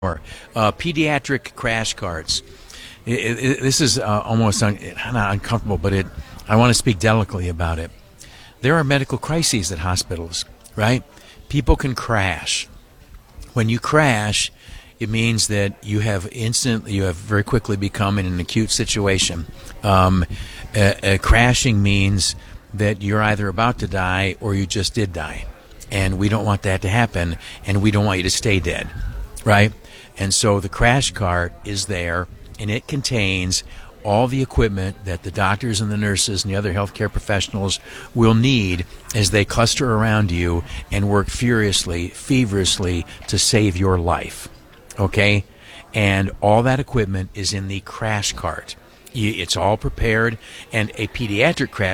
Pediatric crash carts. This is almost not uncomfortable, but I want to speak delicately about it. There are medical crises at hospitals, right? People can crash. When you crash, it means that you have very quickly become in an acute situation. Crashing means that you're either about to die or you just did die. And we don't want that to happen, and we don't want you to stay dead, right? And so the crash cart is there, and it contains all the equipment that the doctors and the nurses and the other healthcare professionals will need as they cluster around you and work furiously, feverishly to save your life, okay? And all that equipment is in the crash cart. It's all prepared, and a pediatric crash,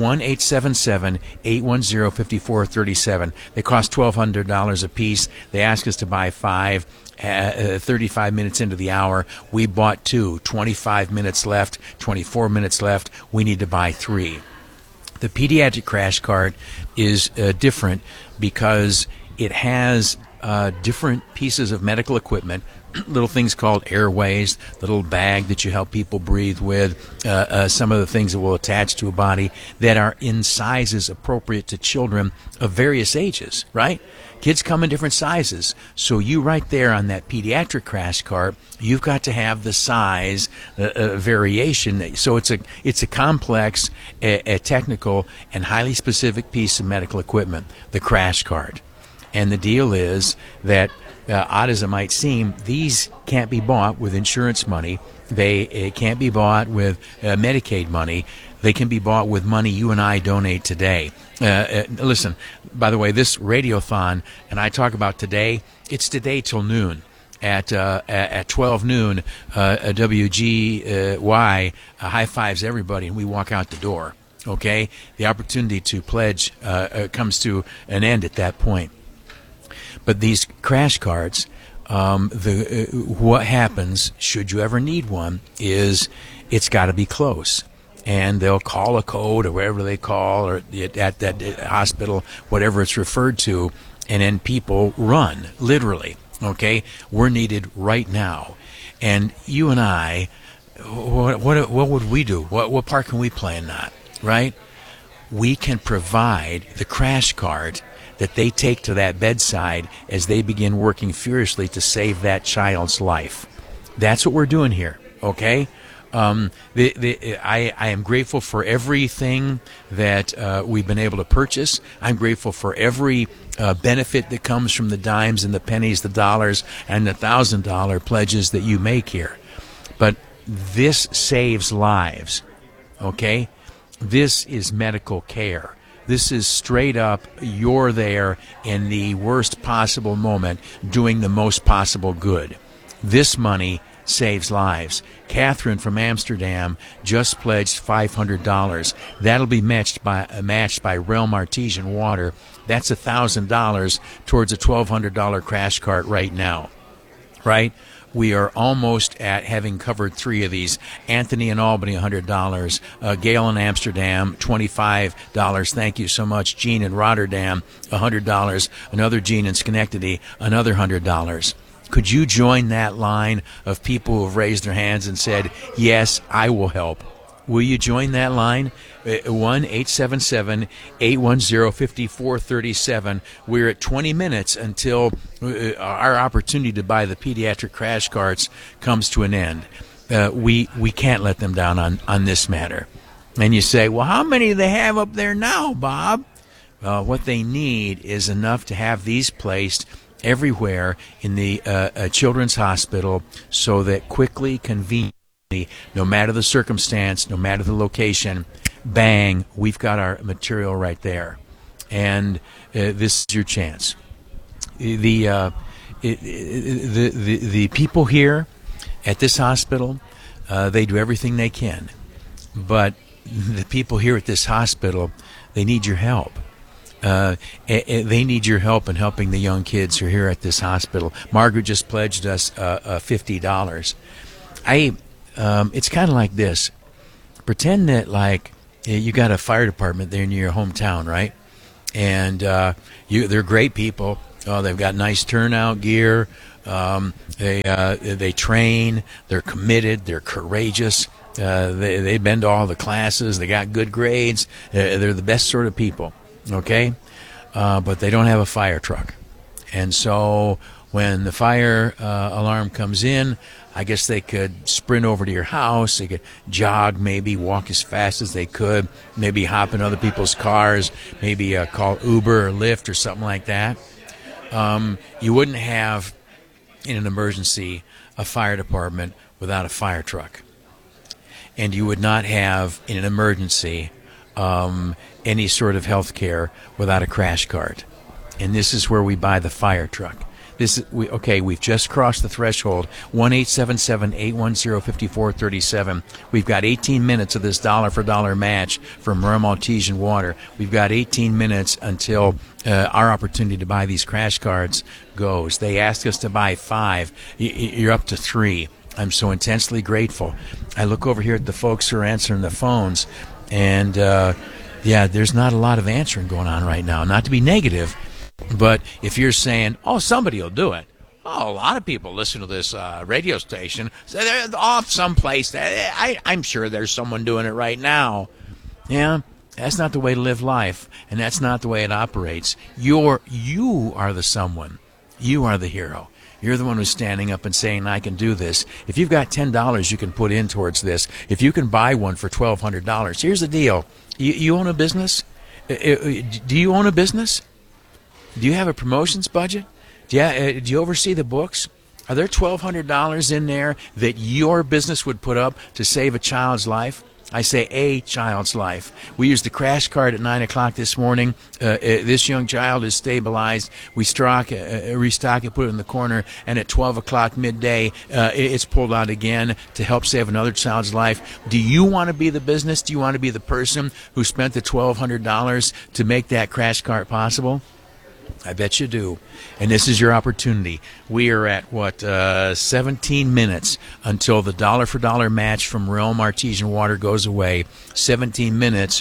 1-877-810-5437. They cost $1,200 a piece. They ask us to buy 5. 35 minutes into the hour, we bought 2. 25 minutes left, 24 minutes left. We need to buy 3. The pediatric crash cart is different because it has different pieces of medical equipment, little things called airways, the little bag that you help people breathe with, some of the things that will attach to a body that are in sizes appropriate to children of various ages, right? Kids come in different sizes. So you right there on that pediatric crash cart, you've got to have the size variation. So it's a complex, a technical, and highly specific piece of medical equipment, the crash cart. And the deal is that, odd as it might seem, these can't be bought with insurance money. They can't be bought with Medicaid money. They can be bought with money you and I donate today. Listen, by the way, this radiothon, and I talk about today, it's today till noon. At 12 noon, WGY high fives everybody, and we walk out the door. Okay? The opportunity to pledge comes to an end at that point. But these crash carts, what happens, should you ever need one, is it's got to be close. And they'll call a code or whatever they call, or at that hospital, whatever it's referred to, and then people run, literally. Okay? We're needed right now. And you and I, what would we do? What part can we play in that, right? We can provide the crash cart that they take to that bedside as they begin working furiously to save that child's life. That's what we're doing here, okay? I am grateful for everything that we've been able to purchase. I'm grateful for every benefit that comes from the dimes and the pennies, the dollars, and the $1,000 pledges that you make here. But this saves lives, okay? This is medical care. This is straight up, you're there in the worst possible moment doing the most possible good. This money saves lives. Catherine from Amsterdam just pledged $500. That'll be matched by Realm Artesian Water. That's $1,000 towards a $1,200 crash cart right now, right? We are almost at having covered 3 of these. Anthony in Albany, $100. Gail in Amsterdam, $25. Thank you so much. Jean in Rotterdam, $100. Another Jean in Schenectady, another $100. Could you join that line of people who have raised their hands and said, yes, I will help? Will you join that line? 1-877-810-5437. We're at 20 minutes until our opportunity to buy the pediatric crash carts comes to an end. We can't let them down on this matter. And you say, well, how many do they have up there now, Bob? What they need is enough to have these placed everywhere in the children's hospital so that quickly, conveniently, no matter the circumstance, no matter the location, bang, we've got our material right there. And this is your chance. The people here at this hospital, they do everything they can. But the people here at this hospital, they need your help. They need your help in helping the young kids who are here at this hospital. Margaret just pledged us $50. It's kind of like this. Pretend that like you got a fire department there near your hometown, right? And they're great people. They've got nice turnout gear. They train. They're committed. They're courageous. They've been to all the classes. They got good grades. They're the best sort of people. Okay, but they don't have a fire truck, and so when the fire alarm comes in, I guess they could sprint over to your house. They could jog, maybe walk as fast as they could, maybe hop in other people's cars, maybe call Uber or Lyft or something like that. You wouldn't have, in an emergency, a fire department without a fire truck. And you would not have, in an emergency, any sort of health care without a crash cart. And this is where we buy the fire truck. We've just crossed the threshold, 1-877-810-5437. We've got 18 minutes of this dollar-for-dollar match from Royal Maltesian Water. We've got 18 minutes until our opportunity to buy these crash carts goes. They asked us to buy 5. You're up to 3. I'm so intensely grateful. I look over here at the folks who are answering the phones, and there's not a lot of answering going on right now. Not to be negative, but if you're saying, oh, somebody will do it. Oh, a lot of people listen to this radio station. So they're off someplace. I'm sure there's someone doing it right now. Yeah, that's not the way to live life, and that's not the way it operates. You are the someone. You are the hero. You're the one who's standing up and saying, I can do this. If you've got $10 you can put in towards this, if you can buy one for $1,200, here's the deal. You own a business? Do you own a business? Do you have a promotions budget? Do you oversee the books? Are there $1,200 in there that your business would put up to save a child's life? I say a child's life. We used the crash cart at 9 o'clock this morning. This young child is stabilized. We restock it, put it in the corner, and at 12 o'clock midday, it's pulled out again to help save another child's life. Do you want to be the business? Do you want to be the person who spent the $1,200 to make that crash cart possible? I bet you do. And this is your opportunity. We are at, 17 minutes until the dollar-for-dollar match from Realm Artesian Water goes away. 17 minutes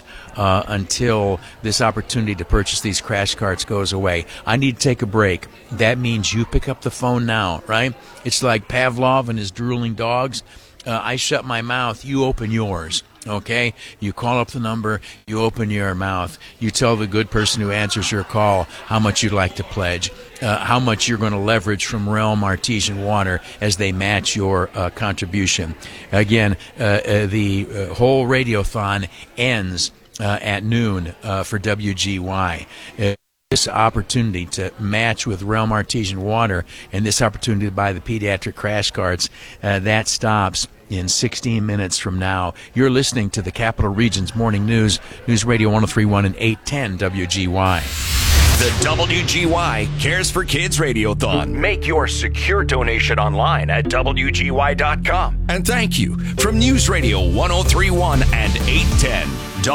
until this opportunity to purchase these crash carts goes away. I need to take a break. That means you pick up the phone now, right? It's like Pavlov and his drooling dogs. I shut my mouth, you open yours. Okay? You call up the number, you open your mouth, you tell the good person who answers your call how much you'd like to pledge, how much you're going to leverage from Realm Artesian Water as they match your contribution. Again, the whole radiothon ends at noon for WGY. This opportunity to match with Realm Artesian Water and this opportunity to buy the pediatric crash carts, that stops in 16 minutes from now. You're listening to the Capital Region's Morning News, News Radio 103.1 and 810 WGY. The WGY Cares for Kids Radiothon. Make your secure donation online at WGY.com. And thank you from News Radio 103.1 and 810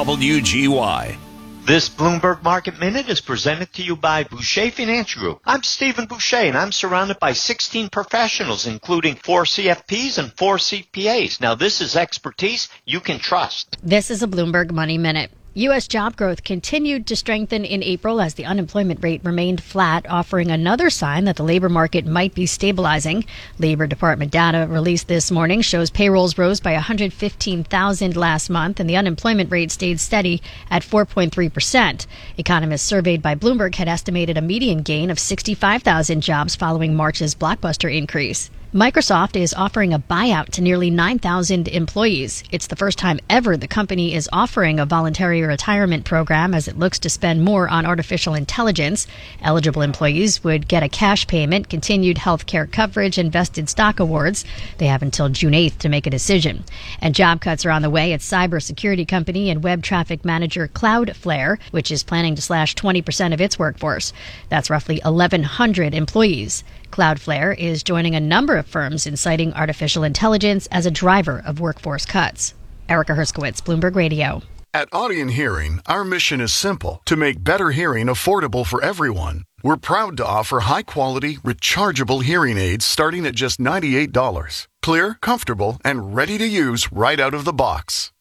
WGY. This Bloomberg Market Minute is presented to you by Boucher Financial Group. I'm Stephen Boucher, and I'm surrounded by 16 professionals, including 4 CFPs and 4 CPAs. Now, this is expertise you can trust. This is a Bloomberg Money Minute. U.S. job growth continued to strengthen in April as the unemployment rate remained flat, offering another sign that the labor market might be stabilizing. Labor Department data released this morning shows payrolls rose by 115,000 last month, and the unemployment rate stayed steady at 4.3%. Economists surveyed by Bloomberg had estimated a median gain of 65,000 jobs following March's blockbuster increase. Microsoft is offering a buyout to nearly 9,000 employees. It's the first time ever the company is offering a voluntary retirement program as it looks to spend more on artificial intelligence. Eligible employees would get a cash payment, continued health care coverage, and vested stock awards. They have until June 8th to make a decision. And job cuts are on the way at cybersecurity company and web traffic manager Cloudflare, which is planning to slash 20% of its workforce. That's roughly 1,100 employees. Cloudflare is joining a number of firms in citing artificial intelligence as a driver of workforce cuts. Erica Herskowitz, Bloomberg Radio. At Audien Hearing, our mission is simple: to make better hearing affordable for everyone. We're proud to offer high-quality, rechargeable hearing aids starting at just $98. Clear, comfortable, and ready to use right out of the box.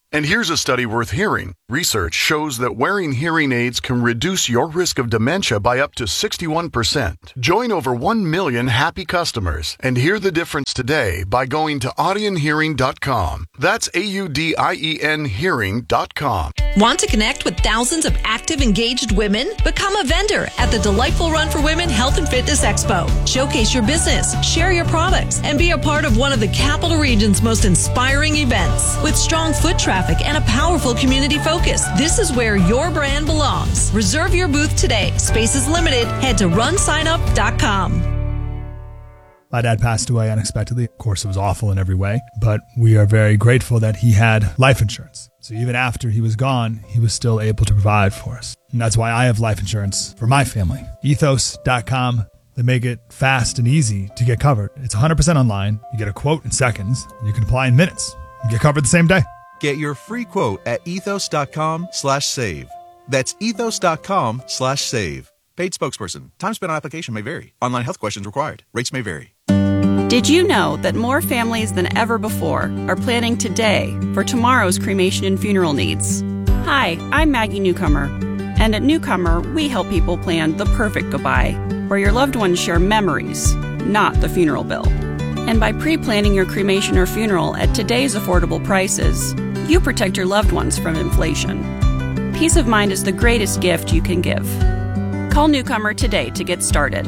And here's a study worth hearing. Research shows that wearing hearing aids can reduce your risk of dementia by up to 61%. Join over 1 million happy customers and hear the difference today by going to audionhearing.com. That's AUDIEN hearing.com. Want to connect with thousands of active, engaged women? Become a vendor at the Delightful Run for Women Health and Fitness Expo. Showcase your business, share your products, and be a part of one of the Capital Region's most inspiring events. With strong foot traffic and a powerful community focus, this is where your brand belongs. Reserve your booth today. Space is limited. Head to runsignup.com. My dad passed away unexpectedly. Of course, it was awful in every way, but we are very grateful that he had life insurance. So even after he was gone, he was still able to provide for us. And that's why I have life insurance for my family. Ethos.com. They make it fast and easy to get covered. It's 100% online. You get a quote in seconds, and you can apply in minutes. You get covered the same day. Get your free quote at ethos.com/save. That's ethos.com/save. Paid spokesperson. Time spent on application may vary. Online health questions required. Rates may vary. Did you know that more families than ever before are planning today for tomorrow's cremation and funeral needs? Hi, I'm Maggie Newcomer. And at Newcomer, we help people plan the perfect goodbye, where your loved ones share memories, not the funeral bill. And by pre-planning your cremation or funeral at today's affordable prices, you protect your loved ones from inflation. Peace of mind is the greatest gift you can give. Call Newcomer today to get started.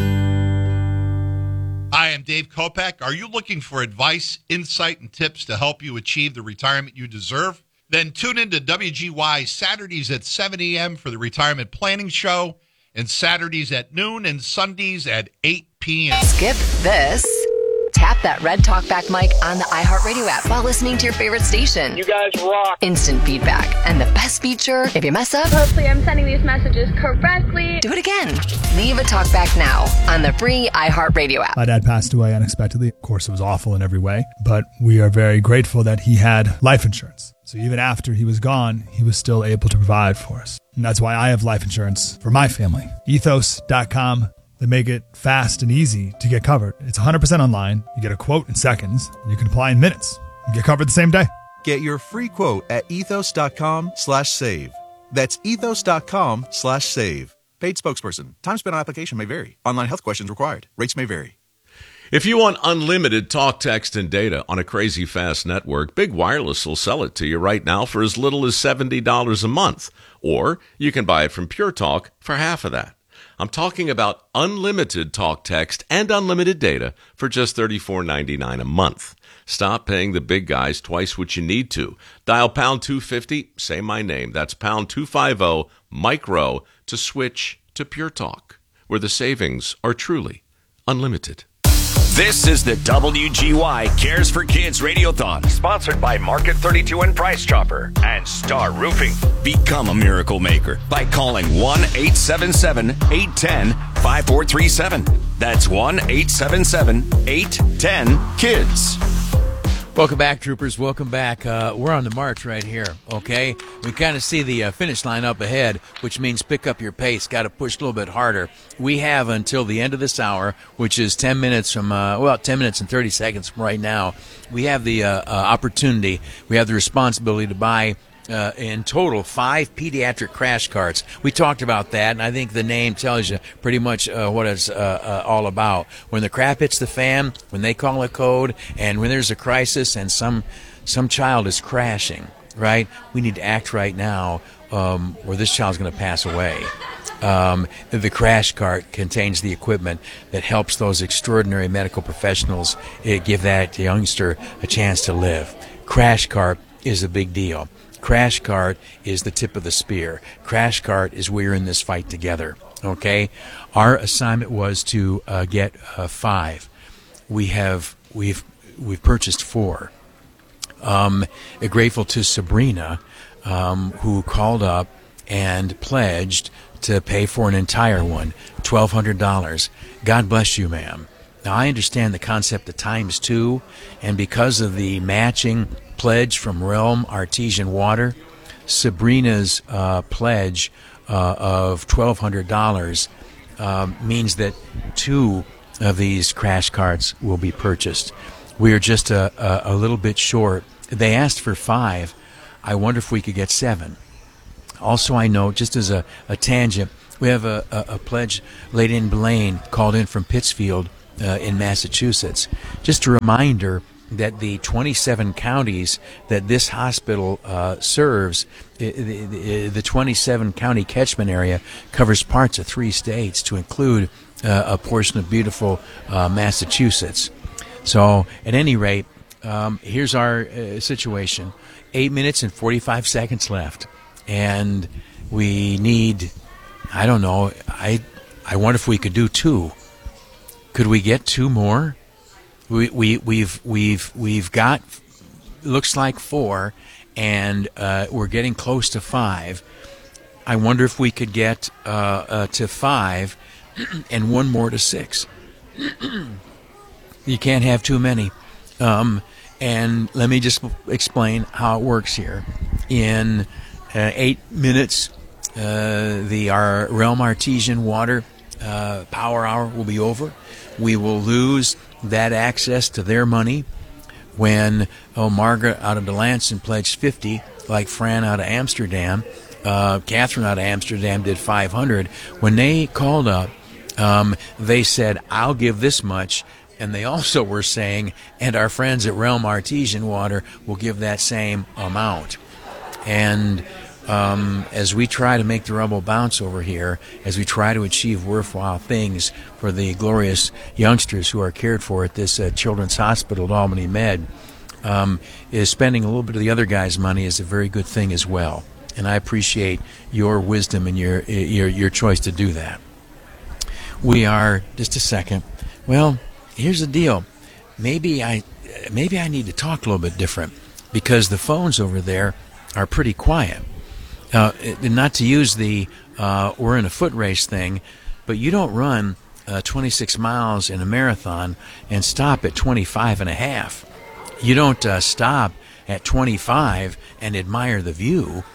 Hi, I'm Dave Kopak. Are you looking for advice, insight, and tips to help you achieve the retirement you deserve? Then tune in to WGY Saturdays at 7 a.m. for the Retirement Planning Show, and Saturdays at noon and Sundays at 8 p.m. Skip this. Tap that red talkback mic on the iHeartRadio app while listening to your favorite station. You guys rock. Instant feedback. And the best feature, if you mess up, hopefully I'm sending these messages correctly. Do it again. Leave a talkback now on the free iHeartRadio app. My dad passed away unexpectedly. Of course, it was awful in every way, but we are very grateful that he had life insurance. So even after he was gone, he was still able to provide for us. And that's why I have life insurance for my family. Ethos.com. They make it fast and easy to get covered. It's 100% online. You get a quote in seconds, and you can apply in minutes. You get covered the same day. Get your free quote at ethos.com/save. That's ethos.com/save. Paid spokesperson. Time spent on application may vary. Online health questions required. Rates may vary. If you want unlimited talk, text, and data on a crazy fast network, Big Wireless will sell it to you right now for as little as $70 a month. Or you can buy it from Pure Talk for half of that. I'm talking about unlimited talk, text, and unlimited data for just $34.99 a month. Stop paying the big guys twice what you need to. Dial pound 250, say my name. That's pound 250, micro, to switch to Pure Talk, where the savings are truly unlimited. This is the WGY Cares for Kids Radiothon, sponsored by Market 32 and Price Chopper and Star Roofing. Become a miracle maker by calling 1-877-810-5437. That's 1-877-810-KIDS. Welcome back, troopers. Welcome back. We're on the march right here, okay? We kind of see the finish line up ahead, which means pick up your pace. Got to push a little bit harder. We have until the end of this hour, which is 10 minutes from, 10 minutes and 30 seconds from right now. We have the opportunity, we have the responsibility to buy in total 5 pediatric crash carts. We talked about that, and I think the name tells you pretty much what it's all about. When the crap hits the fan, when they call a code, and when there's a crisis and some child is crashing, right? We need to act right now, or this child's going to pass away. The crash cart contains the equipment that helps those extraordinary medical professionals give that youngster a chance to live. Crash cart is a big deal. Crash cart is the tip of the spear. Crash cart is we're in this fight together. Okay, our assignment was to get 5. We've purchased 4. Grateful to Sabrina, who called up and pledged to pay for an entire one, $1,200. God bless you, ma'am. Now, I understand the concept of times 2, and because of the matching pledge from Realm Artesian Water, Sabrina's pledge of $1,200 means that 2 of these crash carts will be purchased. We are just a little bit short. They asked for 5. I wonder if we could get 7. Also, I know, just as a tangent, we have a pledge. Lady in Blaine called in from Pittsfield in Massachusetts. Just a reminder that the 27 counties that this hospital serves, the 27 county catchment area covers parts of 3 states, to include a portion of beautiful Massachusetts. So, at any rate, here's our situation. 8 minutes and 45 seconds left. And we need, I don't know, I wonder if we could do 2. Could we get 2 more? We've got, looks like 4, and we're getting close to 5. I wonder if we could get to 5 and 1 more to 6. You can't have too many. And let me just explain how it works here. In 8 minutes, our Realm Artesian Water power hour will be over. We will lose that access to their money when Margaret out of Delancey pledged 50, like Fran out of Amsterdam. Catherine out of Amsterdam did 500. When they called up, they said, I'll give this much. And they also were saying, and our friends at Realm Artesian Water will give that same amount. And as we try to make the rubble bounce over here, as we try to achieve worthwhile things for the glorious youngsters who are cared for at this Children's Hospital at Albany Med, is spending a little bit of the other guy's money is a very good thing as well. And I appreciate your wisdom and your choice to do that. We are, just a second, well, here's the deal. Maybe I need to talk a little bit different, because the phones over there are pretty quiet. Not to use the we're in a foot race thing, but you don't run 26 miles in a marathon and stop at 25 and a half. You don't stop at 25 and admire the view.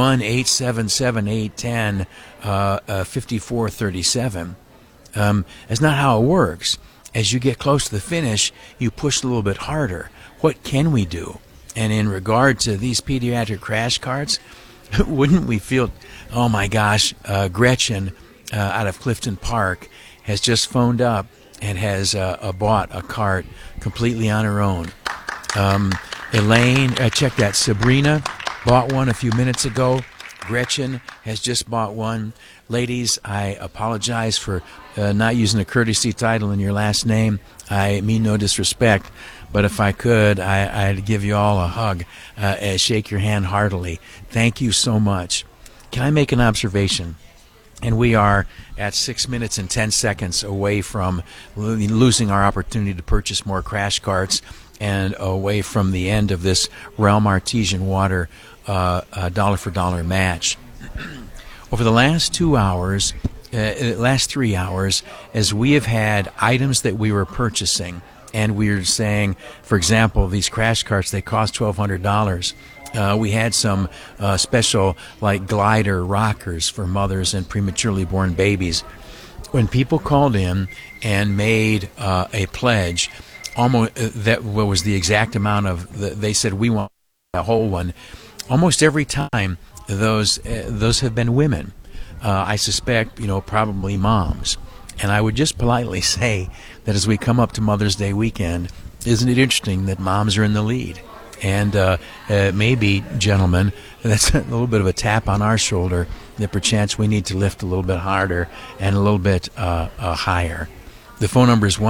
1-877-810-5437. That's not how it works. As you get close to the finish, you push a little bit harder. What can we do? And in regard to these pediatric crash carts, wouldn't we feel, oh my gosh, Gretchen out of Clifton Park has just phoned up and has bought a cart completely on her own. Elaine, check that. Sabrina bought one a few minutes ago. Gretchen has just bought one. Ladies, I apologize for not using a courtesy title in your last name. I mean no disrespect, but if I could, I'd give you all a hug and shake your hand heartily. Thank you so much. Can I make an observation? And we are at 6 minutes and 10 seconds away from losing our opportunity to purchase more crash carts and away from the end of this Realm Artesian Water dollar-for-dollar match. Over the last 2 hours, last 3 hours, as we have had items that we were purchasing, and we were saying, for example, these crash carts, they cost $1,200. We had some special, like glider rockers for mothers and prematurely born babies. When people called in and made a pledge, almost that was the exact amount of, they said, we want a whole one. Almost every time, those have been women. I suspect, probably moms. And I would just politely say that as we come up to Mother's Day weekend, isn't it interesting that moms are in the lead? And maybe, gentlemen, that's a little bit of a tap on our shoulder that perchance we need to lift a little bit harder and a little bit higher. The phone number is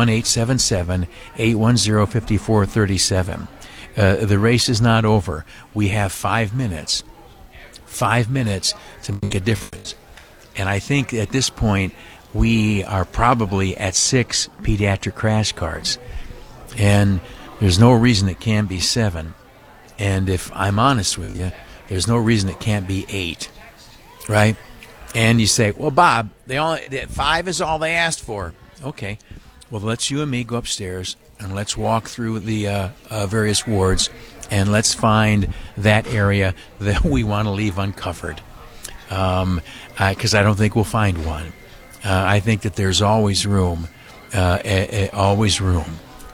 1-877-810-5437. The race is not over. We have 5 minutes. 5 minutes to make a difference. And I think at this point, we are probably at 6 pediatric crash carts. And there's no reason it can't be 7. And if I'm honest with you, there's no reason it can't be 8. Right? And you say, well, Bob, 5 is all they asked for. Okay. Well, let's you and me go upstairs and let's walk through the various wards and let's find that area that we want to leave uncovered. Because I don't think we'll find one. I think that there's always room, always room.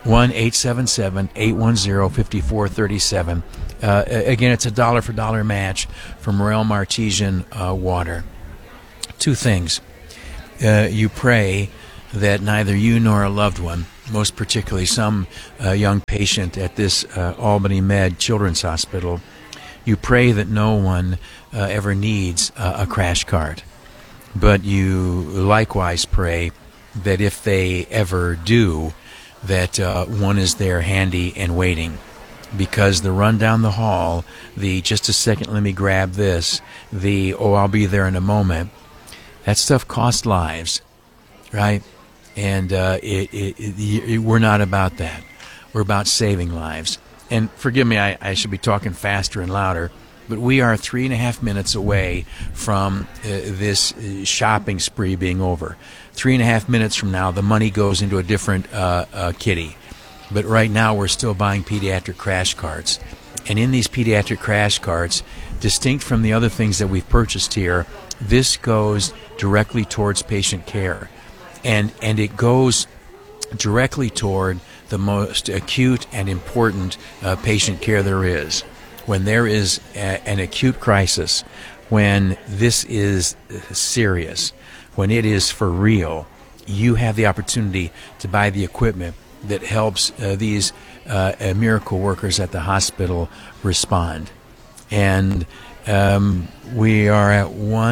1-877-810-5437. Again, it's a dollar for dollar match from Realm Artesian Water. Two things. You pray that neither you nor a loved one, most particularly some young patient at this Albany Med Children's Hospital, you pray that no one ever needs a crash cart. But you likewise pray that if they ever do, that one is there handy and waiting. Because the run down the hall, the just a second, let me grab this, the I'll be there in a moment, that stuff costs lives, right? And we're not about that. We're about saving lives. And forgive me, I should be talking faster and louder, but we are 3.5 minutes away from this shopping spree being over. 3.5 minutes from now, the money goes into a different kitty. But right now, we're still buying pediatric crash carts. And in these pediatric crash carts, distinct from the other things that we've purchased here, this goes directly towards patient care. And it goes directly toward the most acute and important patient care there is. When there is an acute crisis, when this is serious, when it is for real, you have the opportunity to buy the equipment that helps these miracle workers at the hospital respond. And we are at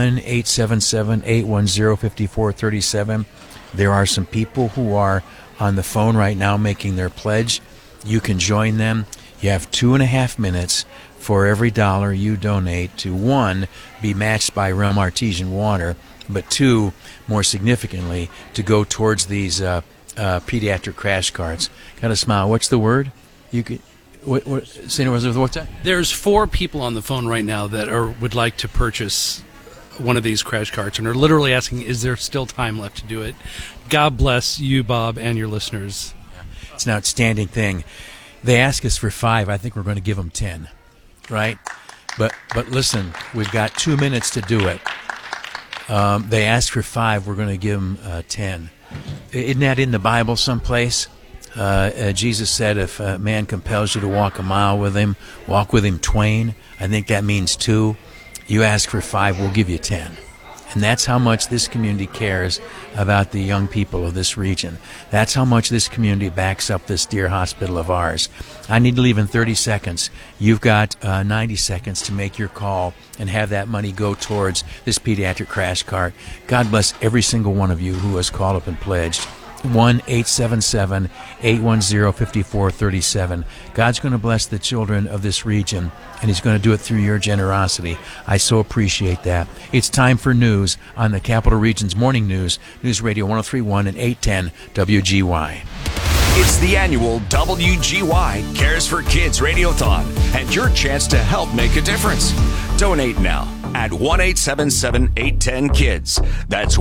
1-877-810-5437. There are some people who are on the phone right now making their pledge. You can join them. You have 2.5 minutes for every dollar you donate to, one, be matched by Realm Artesian Water, but two, more significantly, to go towards these pediatric crash carts. Got a smile. What's the word? You could. What's that? There's 4 people on the phone right now that would like to purchase one of these crash carts and are literally asking, is there still time left to do it? God bless you, Bob, and your listeners. It's an outstanding thing. They ask us for 5. I think we're going to give them 10, right? But listen, we've got 2 minutes to do it. They asked for 5. We're going to give them 10. Isn't that in the Bible someplace? Jesus said, if a man compels you to walk a mile with him, walk with him twain. I think that means 2. You ask for 5, we'll give you 10. And that's how much this community cares about the young people of this region. That's how much this community backs up this dear hospital of ours. I need to leave in 30 seconds. You've got 90 seconds to make your call and have that money go towards this pediatric crash cart. God bless every single one of you who has called up and pledged. 1-877-810-5437. God's going to bless the children of this region, and He's going to do it through your generosity. I so appreciate that. It's time for news on the Capital Region's Morning News, News Radio 103.1 and 810 WGY. It's the annual WGY Cares for Kids Radiothon and your chance to help make a difference. Donate now at 1-877-810-KIDS. That's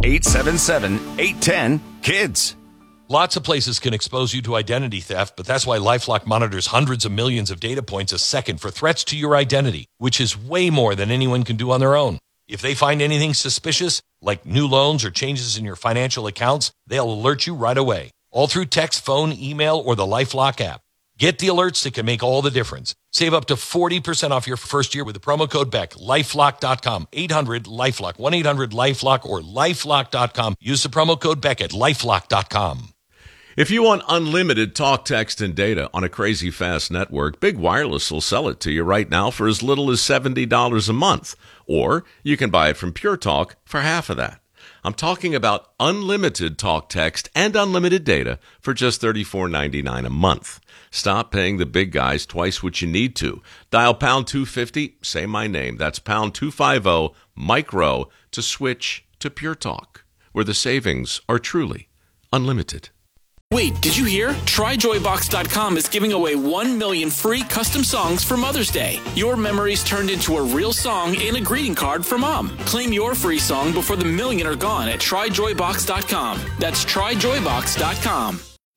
1-877-810-KIDS. Lots of places can expose you to identity theft, but that's why LifeLock monitors hundreds of millions of data points a second for threats to your identity, which is way more than anyone can do on their own. If they find anything suspicious, like new loans or changes in your financial accounts, they'll alert you right away, all through text, phone, email, or the LifeLock app. Get the alerts that can make all the difference. Save up to 40% off your first year with the promo code BECK. LifeLock.com, 800-LifeLock, 1-800-LifeLock, or LifeLock.com. Use the promo code BECK at LifeLock.com. If you want unlimited talk, text, and data on a crazy fast network, Big Wireless will sell it to you right now for as little as $70 a month. Or you can buy it from Pure Talk for half of that. I'm talking about unlimited talk, text, and unlimited data for just $34.99 a month. Stop paying the big guys twice what you need to. Dial pound 250, say my name. That's pound 250, micro, to switch to Pure Talk, where the savings are truly unlimited. Wait, did you hear? TryJoyBox.com is giving away 1 million free custom songs for Mother's Day. Your memories turned into a real song and a greeting card for Mom. Claim your free song before the million are gone at TryJoyBox.com. That's TryJoyBox.com.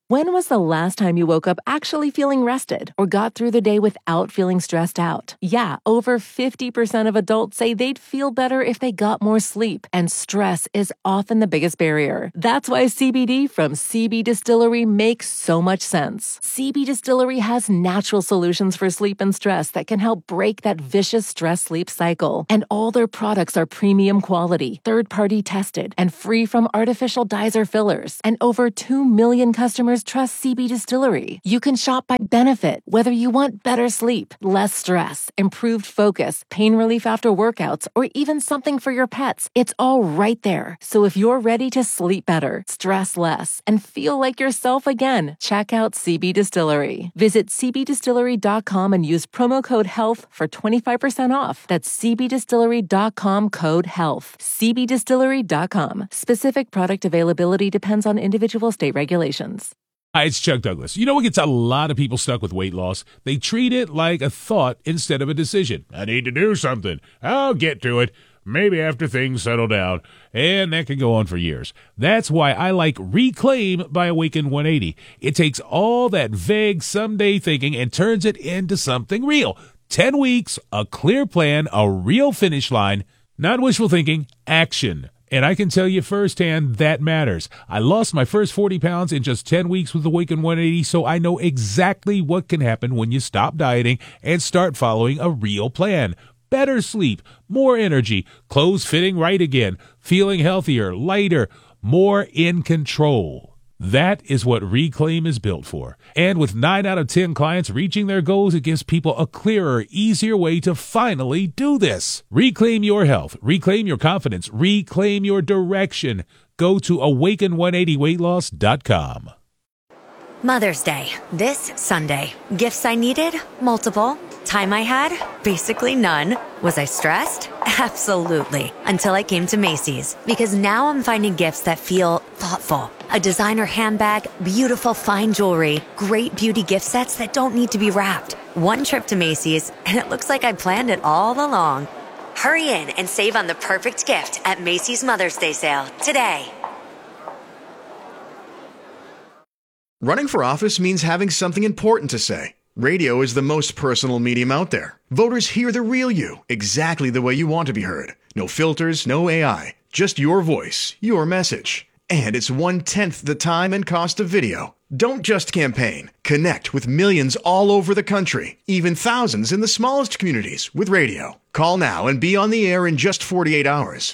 When was the last time you woke up actually feeling rested or got through the day without feeling stressed out? Yeah, over 50% of adults say they'd feel better if they got more sleep, and stress is often the biggest barrier. That's why CBD from CB Distillery makes so much sense. CB Distillery has natural solutions for sleep and stress that can help break that vicious stress-sleep cycle. And all their products are premium quality, third-party tested, and free from artificial dyes or fillers. And over 2 million customers trust CB Distillery. You can shop by benefit, whether you want better sleep, less stress, improved focus, pain relief after workouts, or even something for your pets. It's all right there. So if you're ready to sleep better, stress less, and feel like yourself again, check out CB Distillery. Visit cbdistillery.com and use promo code HEALTH for 25% off. That's cbdistillery.com, code HEALTH. cbdistillery.com. Specific product availability depends on individual state regulations. Hi, it's Chuck Douglas. You know what gets a lot of people stuck with weight loss? They treat it like a thought instead of a decision. I need to do something. I'll get to it. Maybe after things settle down. And that can go on for years. That's why I like Reclaim by Awaken 180. It takes all that vague someday thinking and turns it into something real. 10 weeks, a clear plan, a real finish line. Not wishful thinking, action. And I can tell you firsthand that matters. I lost my first 40 pounds in just 10 weeks with Awaken 180, so I know exactly what can happen when you stop dieting and start following a real plan. Better sleep, more energy, clothes fitting right again, feeling healthier, lighter, more in control. That is what Reclaim is built for. And with 9 out of 10 clients reaching their goals, it gives people a clearer, easier way to finally do this. Reclaim your health. Reclaim your confidence. Reclaim your direction. Go to awaken180weightloss.com. Mother's Day, this Sunday. Gifts I needed? Multiple. Time I had? Basically none. Was I stressed? Absolutely. Until I came to Macy's. Because now I'm finding gifts that feel thoughtful. A designer handbag, beautiful fine jewelry, great beauty gift sets that don't need to be wrapped. One trip to Macy's, and it looks like I planned it all along. Hurry in and save on the perfect gift at Macy's Mother's Day sale today. Running for office means having something important to say. Radio is the most personal medium out there. Voters hear the real you, exactly the way you want to be heard. No filters, no AI, just your voice, your message. And it's 1/10 the time and cost of video. Don't just campaign. Connect with millions all over the country, even thousands in the smallest communities with radio. Call now and be on the air in just 48 hours.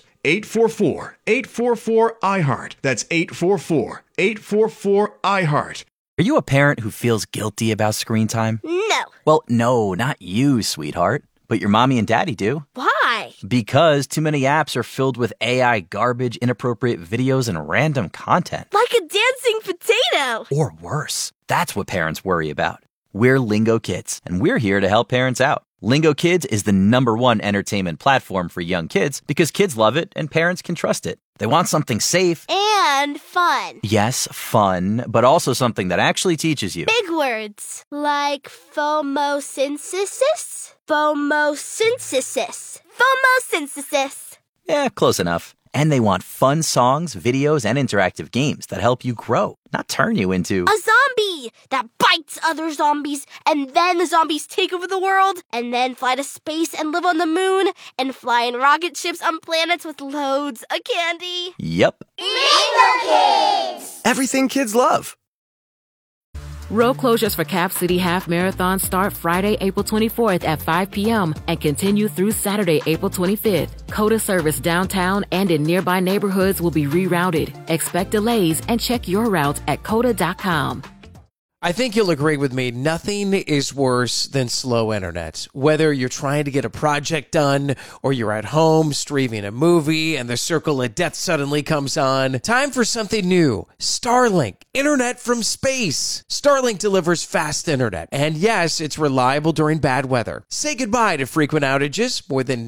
844-844-iHeart. That's 844-844-iHeart. Are you a parent who feels guilty about screen time? No. Well, no, not you, sweetheart. But your mommy and daddy do. Why? Because too many apps are filled with AI garbage, inappropriate videos, and random content. Like a dancing potato. Or worse. That's what parents worry about. We're Lingo Kids, and we're here to help parents out. Lingo Kids is the #1 entertainment platform for young kids because kids love it and parents can trust it. They want something safe. And fun. Yes, fun, but also something that actually teaches you. Big words like phomosynthesis. Phomosynthesis. Phomosynthesis. Yeah, close enough. And they want fun songs, videos, and interactive games that help you grow, not turn you into a zombie that bites other zombies, and then the zombies take over the world, and then fly to space and live on the moon, and fly in rocket ships on planets with loads of candy. Yep. Lingo Kids! Everything kids love. Road closures for Cap City Half Marathon start Friday, April 24th at 5 p.m. and continue through Saturday, April 25th. COTA service downtown and in nearby neighborhoods will be rerouted. Expect delays and check your route at COTA.com. I think you'll agree with me, nothing is worse than slow internet. Whether you're trying to get a project done or you're at home streaming a movie and the circle of death suddenly comes on, time for something new. Starlink, internet from space. Starlink delivers fast internet. And yes, it's reliable during bad weather. Say goodbye to frequent outages, more than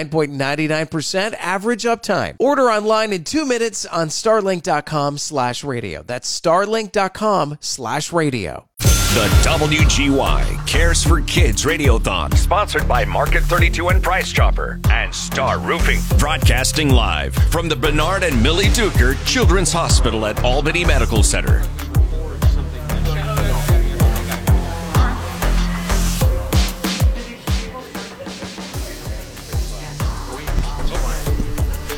99.99% average uptime. Order online in 2 minutes on starlink.com/radio. That's starlink.com/radio. The WGY Cares for Kids Radiothon, sponsored by Market 32 and Price Chopper and Star Roofing. Broadcasting live from the Bernard and Millie Duker Children's Hospital at Albany Medical Center.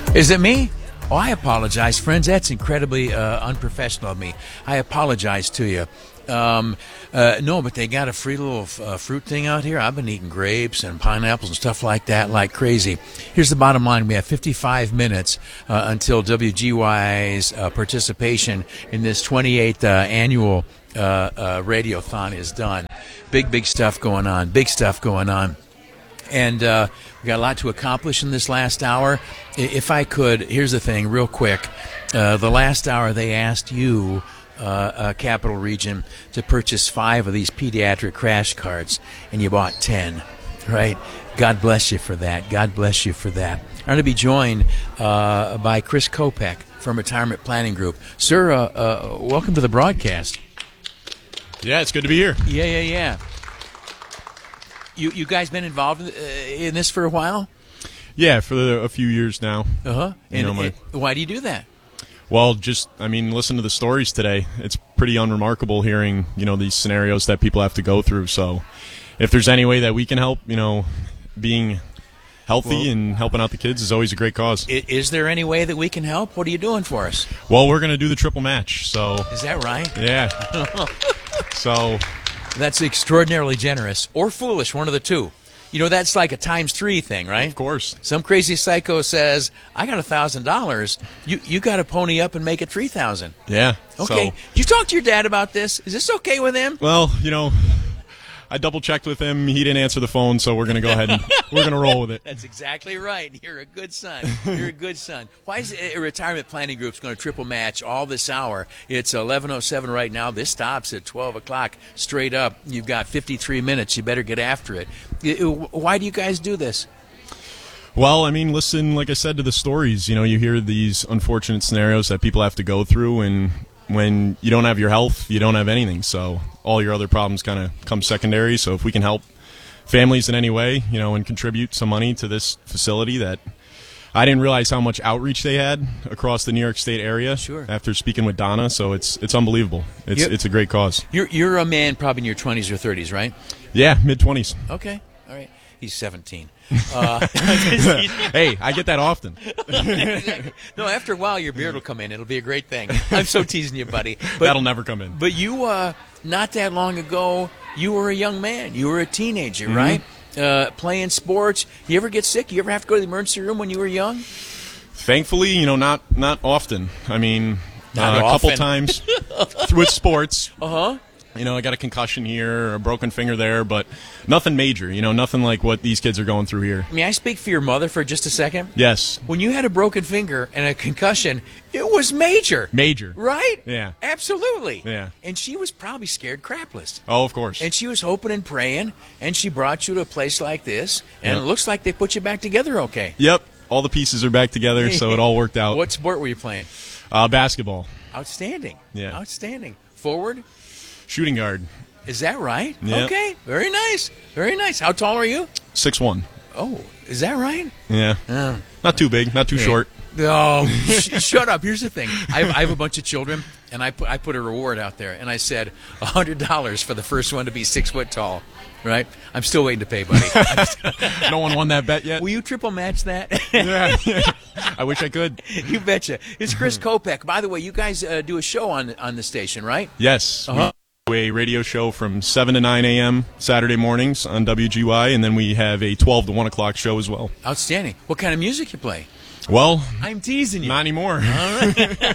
Is it me? Oh, I apologize, friends. That's incredibly unprofessional of me. I apologize to you. No, but they got a free little fruit thing out here. I've been eating grapes and pineapples and stuff like that like crazy. Here's the bottom line. We have 55 minutes until WGY's participation in this 28th annual Radiothon is done. Big stuff going on. Big stuff going on. And we got a lot to accomplish in this last hour. If I could, here's the thing, real quick. The last hour they asked you, Capital Region, to purchase 5 of these pediatric crash carts, and you bought 10, right? God bless you for that. God bless you for that. I'm going to be joined by Chris Kopech from Retirement Planning Group. Sir, welcome to the broadcast. Yeah, it's good to be here. Yeah. You guys been involved in this for a while? Yeah, for a few years now. Uh-huh. And why do you do that? Well, listen to the stories today. It's pretty unremarkable hearing, these scenarios that people have to go through. So if there's any way that we can help, being healthy and helping out the kids is always a great cause. Is there any way that we can help? What are you doing for us? Well, we're going to do the triple match. So is that right? Yeah. So that's extraordinarily generous or foolish, one of the two. That's like a times 3 thing, right? Of course. Some crazy psycho says, I got $1,000. You got to pony up and make it $3,000. Yeah. Okay. You talk to your dad about this? Is this okay with him? Well, I double-checked with him. He didn't answer the phone, so we're going to go ahead and we're going to roll with it. That's exactly right. You're a good son. You're a good son. Why is Retirement Planning Group's going to triple match all this hour? It's 11:07 right now. This stops at 12 o'clock straight up. You've got 53 minutes. You better get after it. Why do you guys do this? Well, listen, like I said, to the stories. You hear these unfortunate scenarios that people have to go through, and when you don't have your health, you don't have anything. So all your other problems kind of come secondary. So if we can help families in any way, and contribute some money to this facility that I didn't realize how much outreach they had across the New York State area. Sure. After speaking with Donna, so it's unbelievable. It's a great cause. You're a man probably in your 20s or 30s, right? Yeah, mid-20s. Okay, all right. He's 17. Hey, I get that often. No, after a while, your beard will come in. It'll be a great thing. I'm so teasing you, buddy. But, that'll never come in. But you, not that long ago, you were a young man. You were a teenager, right? Playing sports. You ever get sick? You ever have to go to the emergency room when you were young? Thankfully, not often. Not a couple times with sports. Uh-huh. I got a concussion here, or a broken finger there, but nothing major, nothing like what these kids are going through here. May I speak for your mother for just a second? Yes. When you had a broken finger and a concussion, it was major. Major. Right? Yeah. Absolutely. Yeah. And she was probably scared crapless. Oh, of course. And she was hoping and praying, and she brought you to a place like this, and It looks like they put you back together okay. Yep. All the pieces are back together, so it all worked out. What sport were you playing? Basketball. Outstanding. Yeah. Outstanding. Forward? Shooting guard. Is that right? Yeah. Okay. Very nice. Very nice. How tall are you? 6'1". Oh, is that right? Yeah. Not too big, not too short. No, shut up. Here's the thing. I have a bunch of children, and I put a reward out there, and I said $100 for the first one to be 6 foot tall. Right? I'm still waiting to pay, buddy. No one won that bet yet. Will you triple match that? Yeah. I wish I could. You betcha. It's Chris Kopech. By the way, you guys do a show on the station, right? Yes. Uh-huh. We do a radio show from 7 to 9 a.m. Saturday mornings on WGY, and then we have a 12 to 1 o'clock show as well. Outstanding. What kind of music you play? Well, I'm teasing you. Not anymore. All right.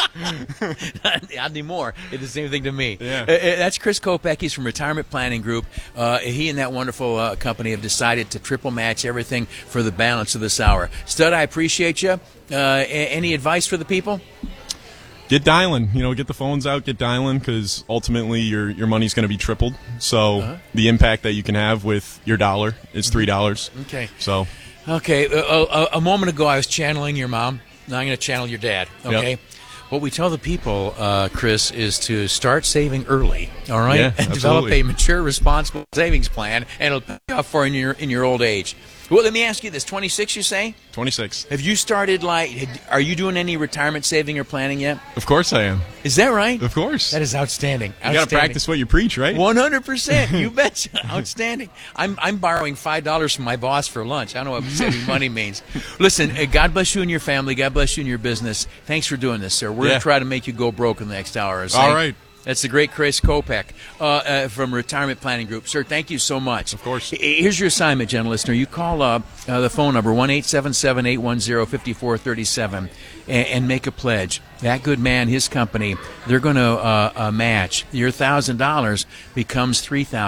Not anymore. It's the same thing to me. Yeah. That's Chris Kopech. He's from Retirement Planning Group. He and that wonderful company have decided to triple match everything for the balance of this hour. Stud, I appreciate you. Any advice for the people? Get dialing. Get the phones out, get dialing, because ultimately your money's going to be tripled. So the impact that you can have with your dollar is $3. Okay. So. Okay. A moment ago, I was channeling your mom. Now I'm going to channel your dad. Okay. Yep. What we tell the people, Chris, is to start saving early, all right? Yeah, and develop a mature, responsible savings plan, and it'll pay off for you in your old age. Well, let me ask you this: 26, you say? 26. Have you started are you doing any retirement saving or planning yet? Of course I am. Is that right? Of course. That is outstanding. You got to practice what you preach, right? 100%. You betcha. Outstanding. I'm borrowing $5 from my boss for lunch. I don't know what saving money means. Listen, God bless you and your family. God bless you and your business. Thanks for doing this, sir. We're going to try to make you go broke in the next hour. All right. That's the great Chris Kopeck from Retirement Planning Group. Sir, thank you so much. Of course. Here's your assignment, gentle listener. You call the phone number, 1-877-810-5437, and make a pledge. That good man, his company, they're going to match. Your $1,000 becomes $3,000.